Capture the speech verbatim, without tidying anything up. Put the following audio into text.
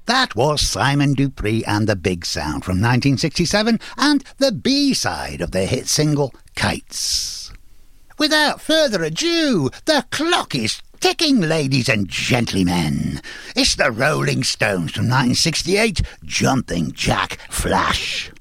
That was Simon Dupree and the Big Sound from nineteen sixty-seven and the B-side of their hit single, Kites. Without further ado, the clock is ticking, ladies and gentlemen. It's the Rolling Stones from nineteen sixty-eight, Jumping Jack Flash.